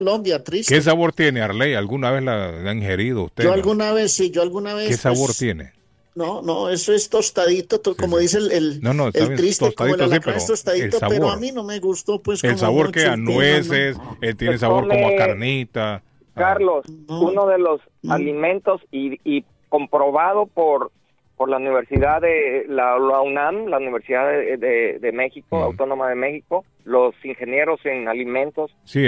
Colombia, ¿Qué triste. sabor tiene, Arley? ¿Alguna vez la ha ingerido usted? Yo ¿No? alguna vez, sí, yo alguna ¿Qué vez, sabor pues, tiene? no, no, eso es tostadito, Sí, como sí. dice No, no, está el bien, triste, como el tostadito sí, alacrán es pero el tostadito, pero a sabor. mí no me gustó, pues, El como sabor que mucho a el tema, ¿no? nueces, Se tiene sabor como a come, carnita. Carlos, No, uno de los no. alimentos y comprobado por la Universidad de la UNAM, la Universidad de México, Mm. Autónoma de México, los ingenieros en alimentos Sí,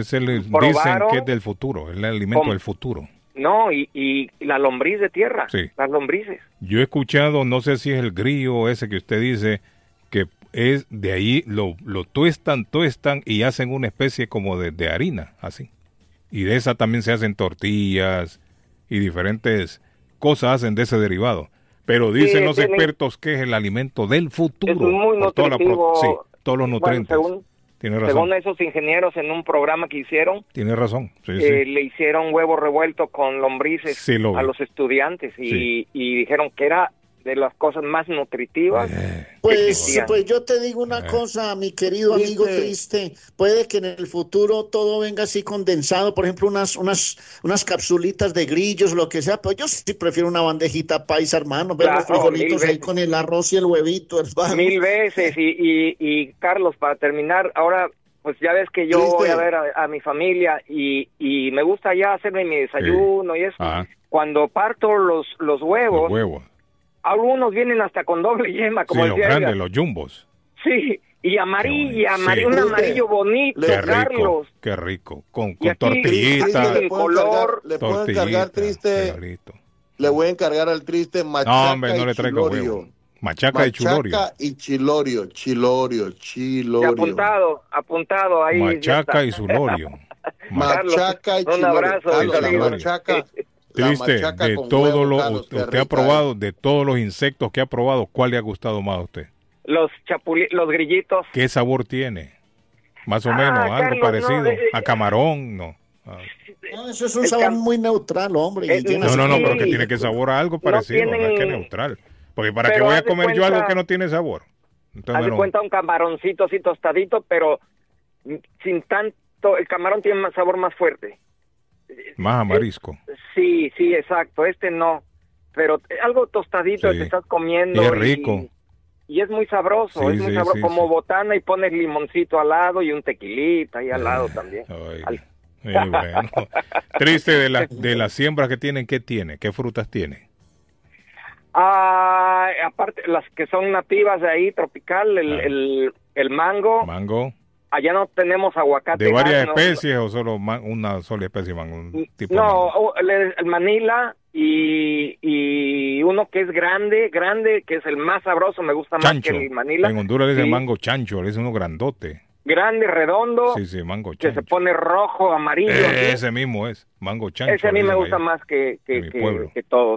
dicen que es probaron, del futuro, es el alimento com- del futuro. no, y la lombriz de tierra, Sí. las lombrices. Yo he escuchado, no sé si es el grillo ese que usted dice, que es de ahí, lo tuestan y hacen una especie como de harina, así. Y de esa también se hacen tortillas y diferentes cosas hacen de ese derivado. Pero Sí, dicen los tienen, expertos que es el alimento del es futuro, muy por sí, nutritivo. todos los Bueno, nutrientes. Tiene razón, según esos ingenieros en un programa que hicieron, tiene razón, sí, sí. le hicieron huevo revuelto con lombrices Sí lo a vi, los estudiantes sí. y dijeron que era de las cosas más nutritivas que existían. Pues yo te digo una Eh, cosa, mi querido amigo triste, puede que en el futuro todo venga así condensado, por ejemplo, unas capsulitas de grillos, lo que sea, pero yo sí prefiero una bandejita paisa, hermano, ver los Claro, mil frijolitos ahí veces, con el arroz y el huevito, hermano. mil veces. Y Carlos, para terminar, ahora, pues ya ves que yo voy a Triste. ver a mi familia y me gusta ya hacerme mi sí. desayuno y eso. Ajá, Cuando parto los los huevos, huevos, algunos vienen hasta con doble yema, sí, como los decía grandes, Edgar. los jumbos. Sí, y Qué bonito, sí. un Triste. amarillo bonito, Qué rico, Carlos. qué rico, Y con aquí, Triste, tortillita, sin color, le puedo encargar tortillita, triste, frijolito. le voy a encargar al triste No, hombre, machaca no y le traiga chilorio. huevo. Machaca y chulorio. Machaca y chilorio, chilorio, y chilorio. apuntado, ahí ya Machaca está. y zulorio. Carlos, Machaca y un chilorio. abrazo, mis Carlos, Sí, la amigos. señores. machaca, la Triste, machaca de con todo huevo, Carlos, qué usted ha rica probado, es. de todos los insectos que ha probado, ¿cuál le ha gustado más a usted? Los grillitos. ¿Qué sabor tiene? Más o menos, algo Carlos, no, parecido. A camarón, no. Ah. No, eso es un el sabor cam- muy neutral, hombre, y llena No, así no, no, como pero de que sí, tiene que película. sabor a algo no parecido, no es que tienen, neutral. Porque ¿para qué pero voy a comer yo algo que no tiene sabor? haz Entonces, de no, cuenta un camaroncito así tostadito, pero sin tanto, el camarón tiene más sabor más fuerte. más amarisco. Sí, sí, exacto, este no, pero algo tostadito Sí. te estás Y comiendo es rico. y es muy sabroso, Sí, es muy sí, sabroso, sí, como sí. botana y pones limoncito al lado y un tequilita ahí al lado también. Oiga, Al- bueno. Triste de las siembras que tienen, ¿qué tiene? ¿Qué frutas tiene? Aparte, las que son nativas de ahí, tropical, el mango, Mango. allá no tenemos aguacate. ¿De varias no, especies o solo una sola especie de mango? Un tipo de no, mango. el Manila y uno que es grande, que es el más sabroso, me gusta más Chancho. que el Manila. En Honduras le dicen Sí, mango chancho, le dicen uno grandote. grande, redondo, Sí, sí, mango que se chancho. pone rojo, amarillo. así. Ese mismo es, mango chancho. Ese a mí le me dicen gusta allá, más en mi pueblo. que todos.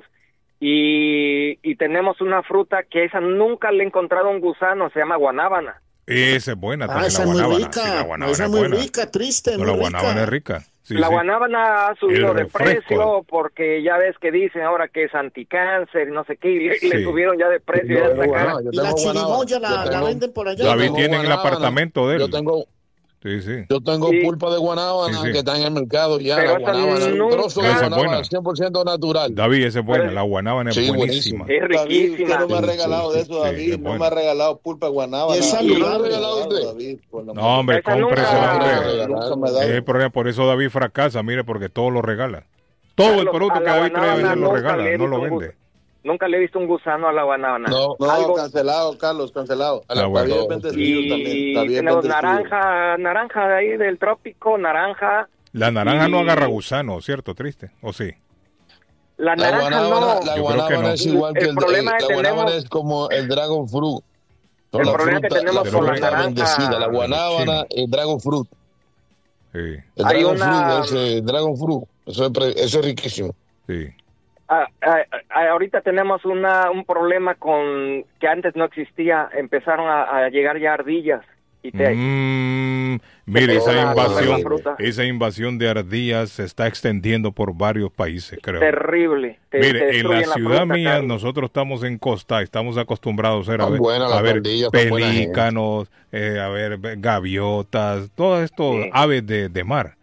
Y tenemos una fruta que esa nunca le he encontrado un gusano, se llama guanábana. Esa es buena también, Esa la es muy guanábana. Sí, la rica, guanábana esa es es muy buena. rica, triste, No, muy la guanábana es rica. rica. Sí, La sí. guanábana ha subido El de refresco. precio porque ya ves que dicen ahora que es anticáncer y no sé qué, y le Sí. subieron ya de precio, ya Yo está tengo cara. guanábana, yo Y la tengo guanábana, chirimoya yo la tengo, venden por allá, yo David tengo ¿no? tiene en el guanábana, apartamento de yo él. tengo, Sí, sí. yo tengo Y, pulpa de guanábana Sí, sí. que está en el mercado ya, pero la esa guanábana, un trozo de Esa es nunca, guanábana buena. 100% natural. David, esa es buena. pero La guanábana es Sí, buenísima. buenísima. es David, usted riquísima. no me ha Sí, regalado de sí, eso, sí, David, es no me buena. ha regalado pulpa de guanábana. Y es ¿No me ha saludable. regalado Saludable. usted? David, por la No, madre. hombre, Esa cómpresela, nunca, hombre. Nunca me ha Es el dado. problema, por eso David fracasa, mire, porque todo lo regala. Todo el Carlos, producto a que la David trae a guanábana vender lo nunca le regala, he no visto lo vende. nunca le he visto un gusano a la guanábana. No, Algo, cancelado, Carlos, cancelado. Ah, bueno. David es bendecido también. y David es tenemos bendecido. naranja de ahí del trópico, naranja. La naranja no Y agarra gusano, ¿cierto? Triste, ¿o sí? la La naranja guanábana, no. la Yo creo que guanábana no. es igual que El problema que la guanábana tenemos, es como el dragon fruit. Son el la problema que fruta, la tenemos De los con la fruta gringos, bendecida. La naranja, de los guanábana, chinos. el dragon fruit. Sí, El hay dragon fruit, una, ese dragon fruit. Eso es riquísimo. sí. ahorita tenemos un problema con que antes no existía, empezaron a llegar ya ardillas y Mire, empiezan a comer la fruta. esa invasión de ardillas se está extendiendo por varios países, creo. Terrible. Te Mire, en la destruyen ciudad fruta, mía, Carlos. nosotros estamos en costa, estamos acostumbrados a Son buenas a las ver ardillas, son buena gente. pelícanos, a ver gaviotas, todo esto, Sí. aves de mar.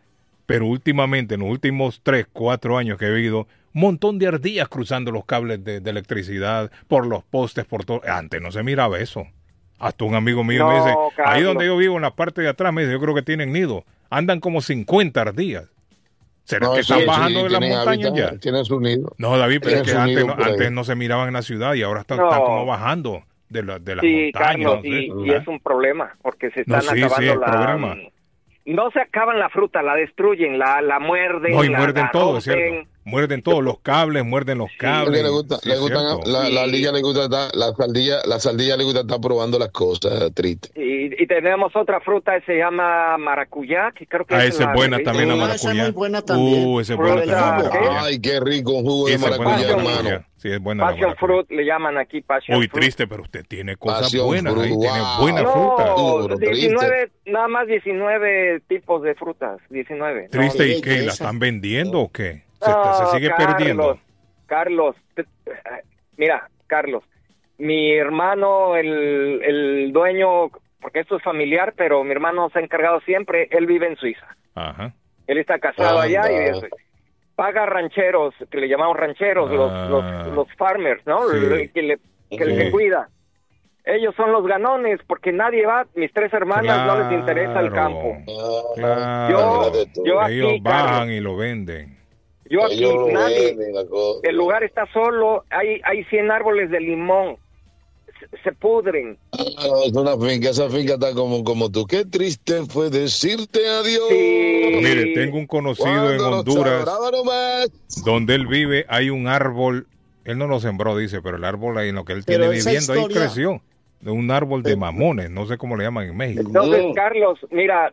Pero últimamente, en los últimos 3, 4 años que he vivido, un montón de ardillas cruzando los cables de electricidad, por los postes, por todo. Antes no se miraba eso. Hasta un amigo mío me dice, ahí donde yo vivo, en la parte de atrás, me dice, yo creo que tienen nido. Andan como 50 ardillas. ¿Será que están bajando de las montañas ya? Tienen su nido. No, David, pero es que antes antes no se miraban en la ciudad y ahora están como bajando de las montañas. Carlos, no sé, y es un problema, porque se están acabando problema. No se acaban la fruta, la destruyen, la muerden. No, y la muerden todo, rompen. es cierto. Muerden todos los cables, muerden los cables. Le gustan, la ardilla le gusta estar, la sardilla le gusta estar probando las cosas, triste. Y tenemos otra fruta que se llama maracuyá, que creo que esa es buena también, la maracuyá. Esa es muy buena también. Esa es buena también. Ay, qué rico un jugo de maracuyá, hermano. Sí, es buena Passion fruit le llaman aquí, passion fruit. Uy, triste, pero usted tiene cosas Passion buenas fruit, ahí, tiene wow. buena fruta. No, 19, nada más 19 tipos de frutas, 19. Triste, No, ¿y qué? ¿La están vendiendo o qué? Se sigue Carlos, perdiendo. Carlos, mira, Carlos, mi hermano, el dueño, porque esto es familiar, pero mi hermano se ha encargado siempre, él vive en Suiza. Ajá. Él está casado allá y paga rancheros, que le llamamos rancheros, los farmers, ¿no? Sí. Que cuida. Ellos son los ganones, porque nadie va, mis 3 hermanas no les interesa el campo. Claro. Yo aquí, ellos bajan Carlos, y lo venden. yo aquí, Ellos nadie, venden la cosa. el lugar está solo, hay 100 árboles de limón, se pudren. Es una finca, esa finca está como tú. Qué triste fue decirte adiós. Sí. Mire, tengo un conocido en Honduras, donde él vive, hay un árbol, él no lo sembró, dice, pero el árbol ahí en lo que él tiene viviendo, ahí creció. De un árbol de mamones, no sé cómo le llaman en México. Entonces, Carlos, mira,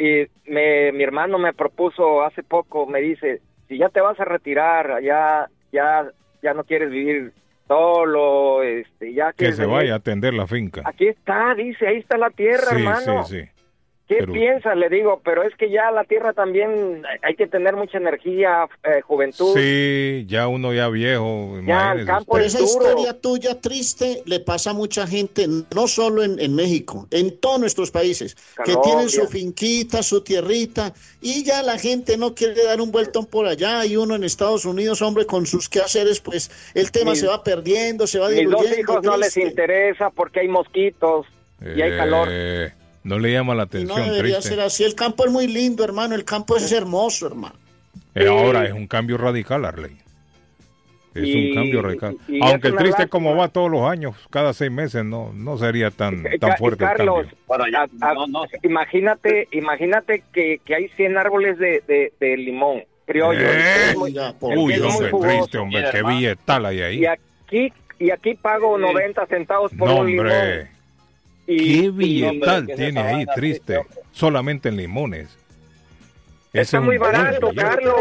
mi hermano me propuso hace poco, me dice, si ya te vas a retirar, ya no quieres vivir solo, ya que quieres se vaya a atender la finca. Aquí está, dice, ahí está la tierra, Sí, hermano. sí. ¿Qué piensas? Le digo, pero es que ya la tierra también hay que tener mucha energía, juventud. Sí, ya uno ya viejo, Ya, el campo Pero es esa duro. historia tuya triste le pasa a mucha gente, no solo en México, en todos nuestros países, que Colombia. tienen su finquita, su tierrita, y ya la gente no quiere dar un vueltón por allá, y uno en Estados Unidos, hombre, con sus quehaceres, pues el tema se va perdiendo, se va Mis diluyendo. 2 hijos no les triste. interesa porque hay mosquitos y hay calor. No le llama la Y no atención, debería triste. ser así. El campo es muy lindo, hermano. El campo es hermoso, hermano. Ahora es un cambio radical, Arley. Es un cambio radical. y Aunque es el una triste lástima. como va todos los años, cada 6 meses, no sería tan fuerte Carlos, el cambio. imagínate que hay 100 árboles de limón criollo. Mira, por Uy, es muy hombre, jugoso. triste, hombre, qué billetal hay ahí. Y aquí pago 90 centavos por No, un limón. hombre, Y- qué billetal y- tiene ahí, triste. Solamente en limones. Está Es muy un buen barato, billete. Carlos.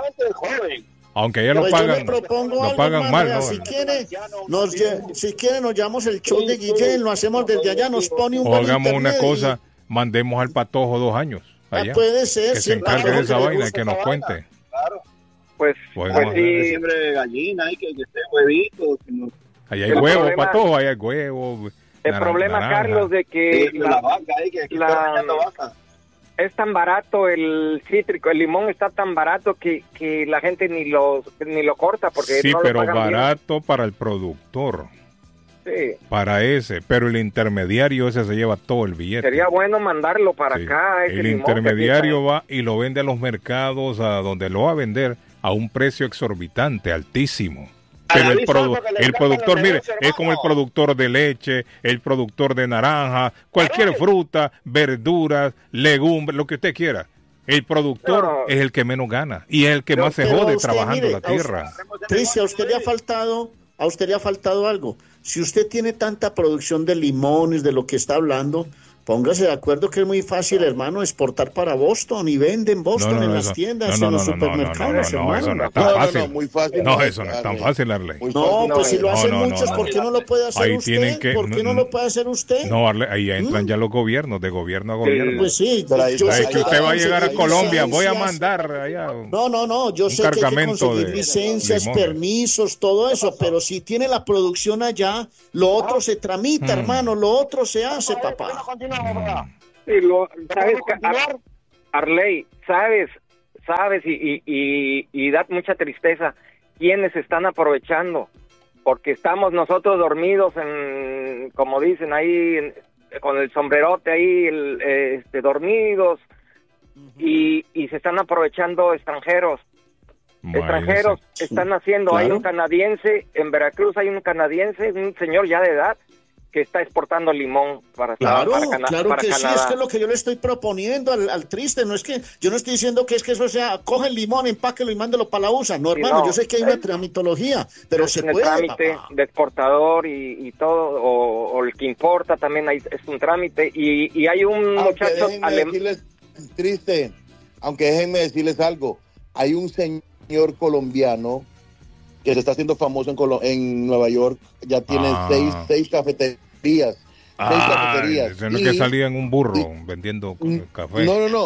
Aunque ya lo Pues yo pagan, le propongo lo algo, pagan hermano, mal, vea, ¿no? si quiere nos llamamos el show de Guillén, lo hacemos desde allá, nos pone un O buen hagamos una internet cosa, mandemos al patojo 2 años allá. puede ser, Que se siempre encargue de algo esa que le vaina y gusta que nos esa cuente. vaina. Pues Podemos sí. Siempre de gallina, que esté huevitos. Ahí hay El huevos, problema- patojo, ahí hay huevos. El problema, Carlos, de que la vaca, que aquí la- está dañando vaca. es tan barato el cítrico, el limón está tan barato que la gente ni lo corta porque Sí, no pero lo pagan bien. barato para el productor, Sí. para ese, pero el intermediario ese se lleva todo el billete. Sería bueno mandarlo para Sí. acá. ese El limón que intermediario aquí va y lo vende a los mercados, a donde lo va a vender a un precio exorbitante, altísimo. Pero el productor, mire, es como el productor de leche, el productor de naranja, cualquier fruta, verduras, legumbres, lo que usted quiera. El productor No. es el que menos gana y es el que más se Pero jode usted, trabajando mire, la tierra. Triste, a usted le ha faltado algo. Si usted tiene tanta producción de limones, de lo que está hablando, póngase de acuerdo que es muy fácil, hermano, exportar para Boston y vende en Boston, en las tiendas, en los supermercados, hermano. eso no es tan fácil. muy fácil. No, eso no es tan fácil, Arley. No, pues si lo hacen no, muchos, no. ¿por qué no lo puede hacer Ahí usted? tienen que- ¿Por qué no lo puede hacer usted? No, Arley, ahí entran ya los gobiernos, de gobierno a gobierno. Pues sí, Pero ahí- yo ahí sé que usted va a llegar a conseguir Colombia, voy a licencias. mandar allá. No, yo un sé que hay que cargamento conseguir de licencias, limones. permisos, todo eso, pero si tiene la producción allá, lo otro se tramita, hermano, lo otro se hace, papá. Sí, ¿sabes, Arley? ¿Sabes ¿sabes? Y da mucha tristeza quienes están aprovechando, porque estamos nosotros dormidos, como dicen ahí, con el sombrerote ahí, dormidos, y se están aprovechando extranjeros. Extranjeros están haciendo, claro. Hay un canadiense, en Veracruz hay un canadiense, un señor ya de edad, que está exportando limón Claro, para claro para que sí, Canadá. es que es lo que yo le estoy proponiendo al triste, no es que yo no estoy diciendo que es que eso sea, coge el limón, empáquelo y mándelo para la USA, no, Sí, hermano, no. yo sé que hay una tramitología, pero se En el puede, trámite papá. de exportador y todo, o el que importa también es un trámite, y hay un Aunque muchacho déjenme alemán. decirles, triste, aunque déjenme decirles algo, hay un señor colombiano que se está haciendo famoso en Nueva York, ya tiene seis cafeterías. Seis cafeterías. Ese no es que salía en un burro vendiendo café.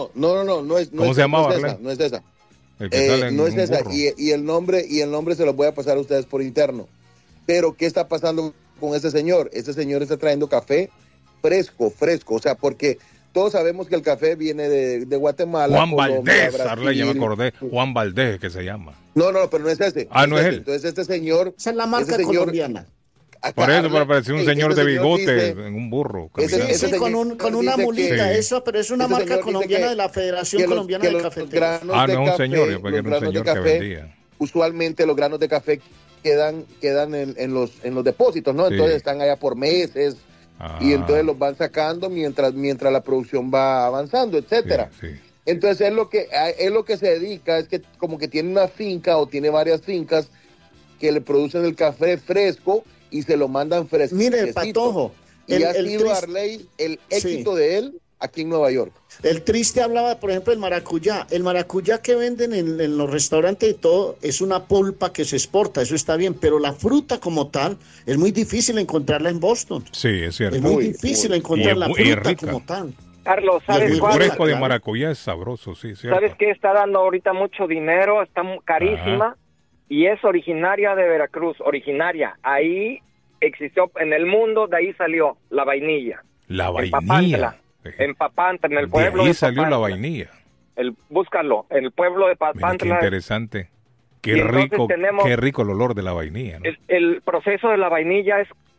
No es. ¿Cómo se llamaba, No es esa. El que sale en No es un esa. burro. Y el nombre se lo voy a pasar a ustedes por interno. Pero, ¿qué está pasando con ese señor? Ese señor está trayendo café fresco. O sea, porque todos sabemos que el café viene de Guatemala. Juan Colombia, Valdés, Brasil. Arley, ya me acordé. Juan Valdés, que se llama. No, pero no es ese. No es él. Entonces, este señor. Esa es la marca ese señor, colombiana. Por eso, pero parecía un señor de bigote dice, en un burro. ese caminando. Sí, señor con una dice mulita, que- eso, pero es una ese marca señor dice colombiana que- de la Federación que los- Colombiana que de los Cafeteros. granos No de es un café, señor, yo pensé que los era un granos de señor que café, vendía. usualmente los granos de café quedan en los depósitos, ¿no? Sí. Entonces están allá por meses y entonces los van sacando mientras la producción va avanzando, etcétera. Sí. Entonces él lo que se dedica es que como que tiene una finca o tiene varias fincas que le producen el café fresco y se lo mandan fresco. Mire, Patojo, Y ha el sido triste- Arley el Sí. éxito de él aquí en Nueva York. El triste hablaba, por ejemplo, del maracuyá. El maracuyá que venden en los restaurantes y todo es una pulpa que se exporta, eso está bien, pero la fruta como tal es muy difícil encontrarla en Boston. Sí, es cierto. Es muy difícil encontrar la y es fruta rica. como tal. Carlos, Y es ¿sabes muy El cuál? fresco de claro. maracuyá es sabroso, sí, cierto. ¿Sabes qué está dando ahorita mucho dinero? Está carísima y es originaria de Veracruz, originaria. Ahí existió en el mundo, de ahí salió la vainilla. La En vainilla. Papantla, en Papantla, en el pueblo de ahí de salió la Papantla. vainilla. Búscalo, en el pueblo de Mira qué Papantla. interesante. Y Qué entonces rico, tenemos- qué rico el olor de la vainilla, ¿no? El proceso de la vainilla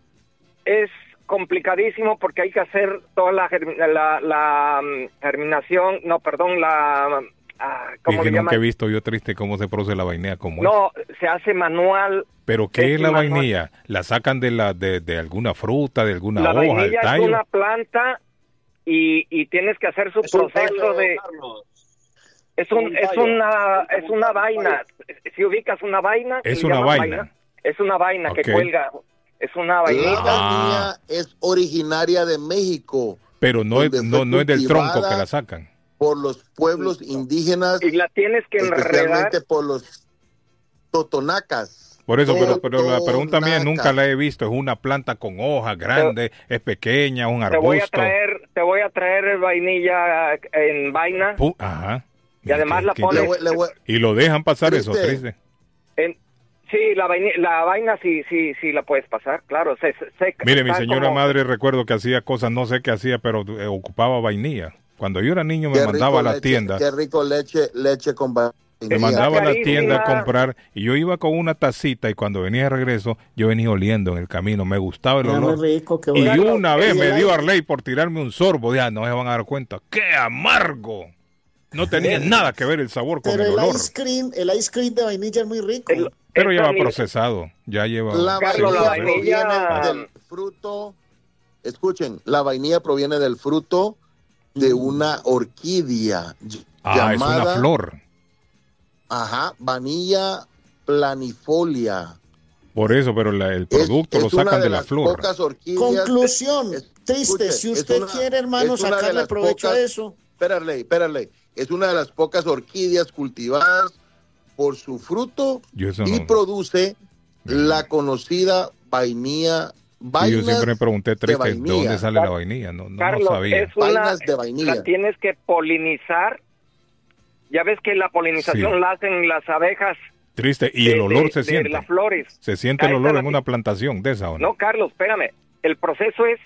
es complicadísimo porque hay que hacer toda la germinación, no, perdón, ¿cómo Es que le nunca he llaman? visto yo triste cómo se produce la vainilla como es. No, se hace manual. Pero ¿qué es la manual. vainilla? ¿La sacan de alguna fruta, de alguna La hoja, del vainilla es tallo? una planta y tienes que hacer su Es un proceso tallo, de... Carlos. Es un tallo. una vaina. Si ubicas una vaina... Es se una llama vaina. Es una vaina Ok. que cuelga. Es una La vainita. vainilla es originaria de México, Pero no es, donde fue no es del tronco cultivada que la sacan. por los pueblos indígenas, Y la tienes que enredar. especialmente por los totonacas. Por eso, pero la pregunta mía Totonacas. nunca la he visto. Es una planta con hojas grandes, es pequeña, un Te voy a arbusto. traer vainilla en vaina. Ajá. Y además la Qué- pones- Le voy- Y lo dejan pasar eso, Triste. triste. Sí, la vaina sí la puedes pasar, claro. Seca. Mire, mi Está señora como- madre recuerdo que hacía cosas, no sé qué hacía, pero ocupaba vainilla. Cuando yo era niño me Qué mandaba a rico la tienda. Qué rico leche con vainilla. Me mandaba a la carísima. tienda a comprar y yo iba con una tacita y cuando venía de regreso yo venía oliendo en el camino, me gustaba el Era olor. muy rico, qué Y bueno. una vez Y me el dio ice- Arley por tirarme un sorbo, ya no se van a dar cuenta, ¡qué amargo! No tenía nada que ver el sabor con Pero el olor, el ice cream de vainilla es muy rico. pero ya esta va mi- procesado, ya lleva... La Carlos, la vainilla vainilla- proviene del fruto. Escuchen, la vainilla proviene del fruto de una orquídea Ah, es llamada una flor. Vanilla planifolia. Por eso, pero el producto lo una sacan de la las flor. pocas orquídeas. Conclusión, triste, Escuche, si es usted una- quiere, hermano, es una de sacarle las provecho pocas- a eso. Espérale. Es una de las pocas orquídeas cultivadas por su fruto Yo eso y no- produce la conocida vainilla. Sí, yo Vainas siempre me pregunté, triste, ¿de vainilla. dónde sale la vainilla? No Carlos, sabía. es una, Vainas de vainilla. la tienes que polinizar. Ya ves que la polinización Sí. la hacen las abejas. Triste, y el olor se de siente. las flores. Se siente el Ahí olor está en la- una plantación de esa o no. No, Carlos, espérame. El proceso es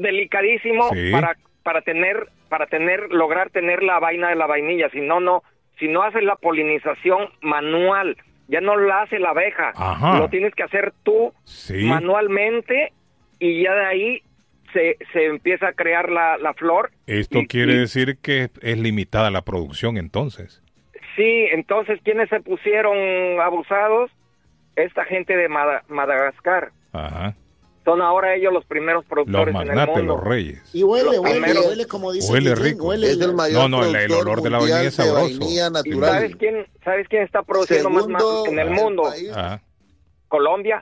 delicadísimo Sí. para lograr tener la vaina de la vainilla. Si no, si no haces la polinización manual, ya no la hace la abeja, Ajá. lo tienes que hacer tú Sí. manualmente y ya de ahí se empieza a crear la flor. Esto quiere decir que es limitada la producción entonces. Sí, entonces, ¿quiénes se pusieron abusados? Esta gente de Madagascar. Ajá. Son ahora ellos los primeros Los productores en el magnates, mundo. los reyes. Y huele, Los huele, primeros- huele como dice Huele Guillén, rico. huele Es el mayor No, el productor olor de la mundial vainilla es sabroso. vainilla ¿Y natural. sabes quién está produciendo más Segundo en el en mundo? país. Ajá. Colombia.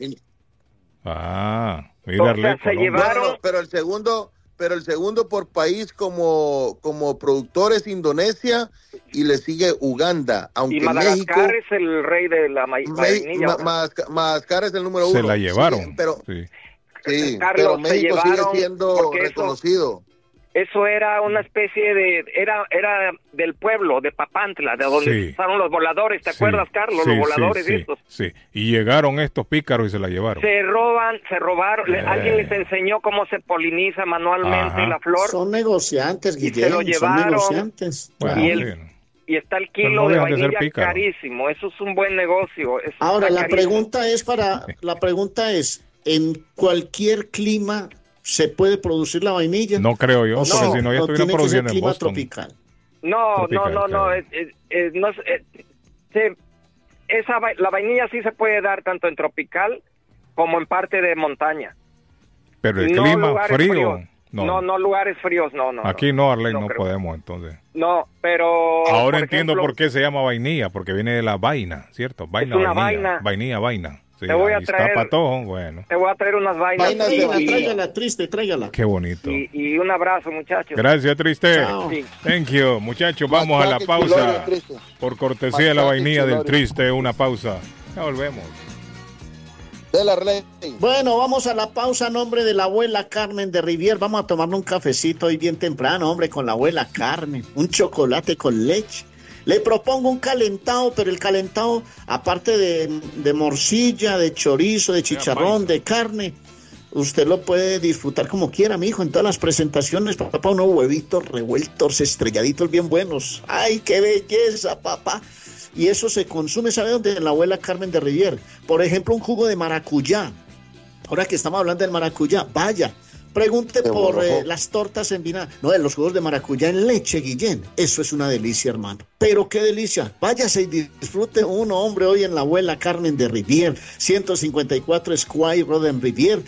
Ah, O mírale, sea, se Colombia. llevaron- No, pero el segundo por país como productor es Indonesia y le sigue Uganda, aunque Y Madagascar México, es el rey de la vainilla. ahora. Madagascar es el número Se uno. la llevaron. Sí, pero Sí. Carlos, pero México se sigue llevaron siendo porque reconocido. Eso era una especie de... Era del pueblo, de Papantla, de donde Sí. estaban los voladores. ¿Te Sí, acuerdas, Carlos? sí, Los voladores sí, estos. sí. Y llegaron estos pícaros y se la llevaron. Se robaron. Alguien les enseñó cómo se poliniza manualmente Ajá. la flor. Son negociantes, Y se lo Guillén, son llevaron. negociantes. Bueno, y el- bueno. Y está el Pero kilo no de dejan de ser vainilla pícaros. carísimo. Eso es un buen negocio. Eso Ahora, está la carísimo. pregunta es, ¿en cualquier clima se puede producir la vainilla? No creo yo, O porque no, si no ya no estuvieran tiene que ser produciendo en clima Boston. tropical. No, Tropical, no. claro. La vainilla sí se puede dar tanto en tropical como en parte de montaña. Pero el No clima lugares frío, fríos. no. No, lugares fríos, no. Aquí no, Arley, no creo. podemos entonces. No, pero... Ahora por entiendo ejemplo, por qué se llama vainilla, porque viene de la vaina, ¿cierto? Vaina, una vainilla. vaina. Vaina. Sí, Te voy a ahí está traer- Patojo, bueno. Te voy a traer unas vainas. Vainas de vainilla. Tráigala, triste, tráigala. Qué bonito. Y un abrazo, muchachos. Gracias, Triste. Chao. Sí. Thank you. Muchachos, vamos a la Machaque pausa. Chilorio, Triste. Por cortesía de la Machaque vainilla del Chilorio. Triste, una pausa. Ya volvemos. De la ley. Bueno, vamos a la pausa a nombre de la abuela Carmen de Rivier. Vamos a tomarnos un cafecito hoy bien temprano, hombre, con la abuela Carmen. Un chocolate con leche. Le propongo un calentado, pero el calentado, aparte de morcilla, de chorizo, de chicharrón, de carne, usted lo puede disfrutar como quiera, mijo, en todas las presentaciones, papá, unos huevitos revueltos, estrelladitos bien buenos. ¡Ay, qué belleza, papá! Y eso se consume, ¿sabe dónde? En la abuela Carmen de Rivier. Por ejemplo, un jugo de maracuyá. Ahora que estamos hablando del maracuyá, vaya, pregunte Qué por bueno. las tortas en vinagre. No, de los jugos de maracuyá en leche, Guillén. Eso es una delicia, hermano. Pero qué delicia. Váyase y disfrute uno, hombre, hoy en la abuela Carmen de Rivier. 154 Squire Road en Rivier.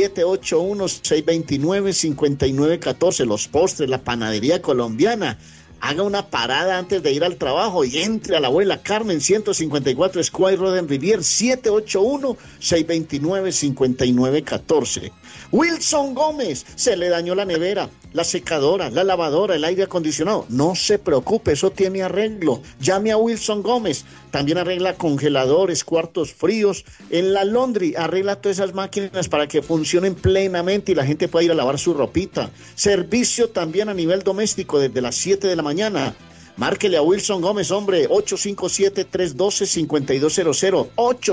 781-629-5914. Los postres, la panadería colombiana. Haga una parada antes de ir al trabajo y entre a la abuela Carmen, 154 Squire Road en Rivier, 781-629-5914. Wilson Gómez, se le dañó la nevera, la secadora, la lavadora, el aire acondicionado. No se preocupe, eso tiene arreglo. Llame a Wilson Gómez. También arregla congeladores, cuartos fríos. En la laundry arregla todas esas máquinas para que funcionen plenamente y la gente pueda ir a lavar su ropita. Servicio también a nivel doméstico desde las 7 de la mañana. Márquele a Wilson Gómez, hombre, 857-312-5200,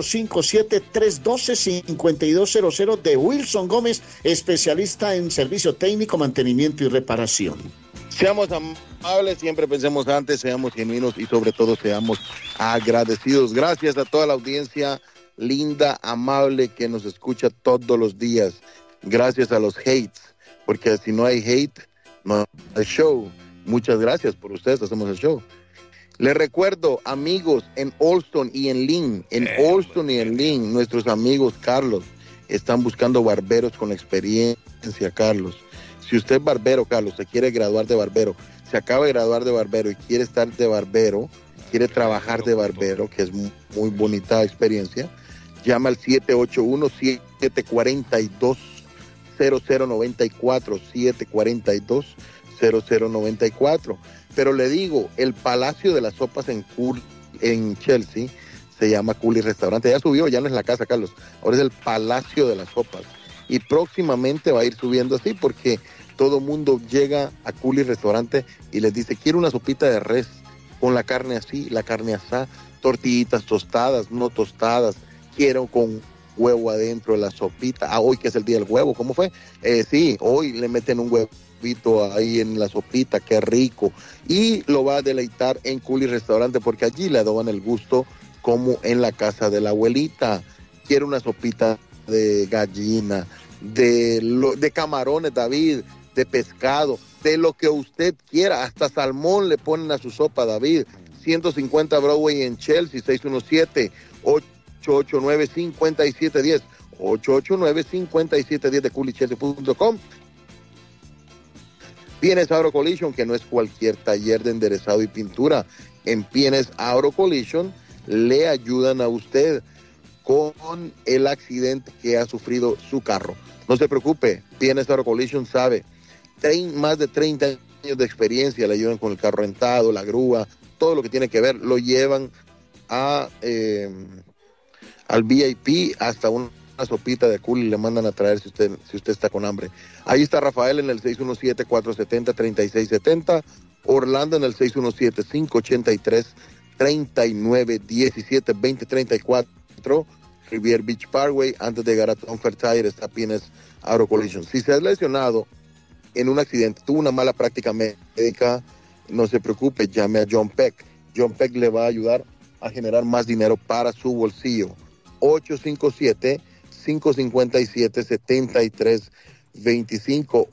857-312-5200 de Wilson Gómez, especialista en servicio técnico, mantenimiento y reparación. Seamos amables, siempre pensemos antes, seamos genuinos y sobre todo seamos agradecidos. Gracias a toda la audiencia linda, amable que nos escucha todos los días. Gracias a los hates, porque si no hay hate, no hay show. Muchas gracias por ustedes, hacemos el show. Les recuerdo, amigos, en Olston y en Lynn, nuestros amigos Carlos, están buscando barberos con experiencia, Carlos. Si usted es barbero, Carlos, se quiere graduar de barbero, se acaba de graduar de barbero y quiere estar de barbero, quiere trabajar de barbero, que es muy bonita experiencia, llama al 781-742-0094, 742-0094. Pero le digo, el Palacio de las Sopas en Chelsea se llama Cooley Restaurante. Ya subió, ya no es la casa, Carlos. Ahora es el Palacio de las Sopas. Y próximamente va a ir subiendo así porque todo mundo llega a Cooley Restaurante y les dice, quiero una sopita de res con la carne así, la carne asá, tortillitas tostadas, no tostadas, quiero con huevo adentro de la sopita. Hoy que es el día del huevo, ¿cómo fue? Sí, hoy le meten un huevito huevito ahí en la sopita, qué rico. Y lo va a deleitar en Culi Restaurante porque allí le adoban el gusto como en la casa de la abuelita. Quiere una sopita de gallina, de camarones, David, de pescado, de lo que usted quiera, hasta salmón le ponen a su sopa, David. 150 Broadway en Chelsea, 617-889-5710, 889-5710 de culichelsea.com. Pienes Auto Collision, que no es cualquier taller de enderezado y pintura. En Pienes Auto Collision le ayudan a usted con el accidente que ha sufrido su carro. No se preocupe, Pienes Auto Collision sabe, más de 30 años de experiencia, le ayudan con el carro rentado, la grúa, todo lo que tiene que ver, lo llevan al VIP, hasta una sopita de Culi le mandan a traer si usted está con hambre. Ahí está Rafael en el 617-470-3670, Orlando en el 617-583-3917-2034, Rivier Beach Parkway, antes de llegar a Tom Fertire está Pienes Auto Collision. Si se ha lesionado en un accidente, tuvo una mala práctica médica, no se preocupe, llame a John Peck. John Peck le va a ayudar a generar más dinero para su bolsillo. 857-557-7325,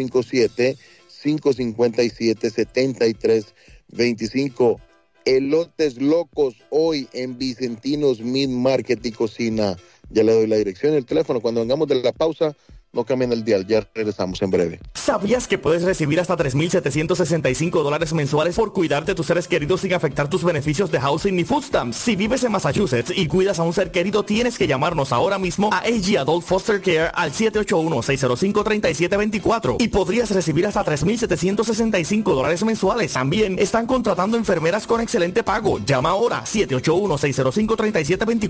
857-557-7325. Elotes locos hoy en Vicentinos Meat Market y Cocina. Ya le doy la dirección y el teléfono. Cuando vengamos de la pausa, no cambien el dial, ya regresamos en breve. ¿Sabías que puedes recibir hasta $3,765 mensuales por cuidar de tus seres queridos sin afectar tus beneficios de housing ni food stamps? Si vives en Massachusetts y cuidas a un ser querido, tienes que llamarnos ahora mismo a AG Adult Foster Care al 781-605-3724 y podrías recibir hasta $3,765 mensuales. También están contratando enfermeras con excelente pago. Llama ahora 781-605-3724